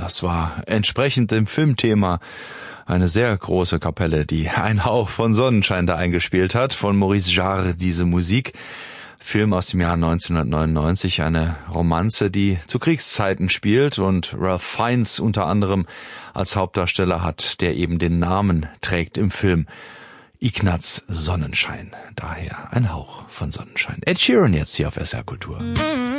das war entsprechend dem Filmthema eine sehr große Kapelle, die einen Hauch von Sonnenschein da eingespielt hat, von Maurice Jarre, diese Musik. Film aus dem Jahr 1999, eine Romanze, die zu Kriegszeiten spielt und Ralph Fiennes unter anderem als Hauptdarsteller hat, der eben den Namen trägt im Film. Ignaz Sonnenschein, daher ein Hauch von Sonnenschein. Ed Sheeran jetzt hier auf SR Kultur.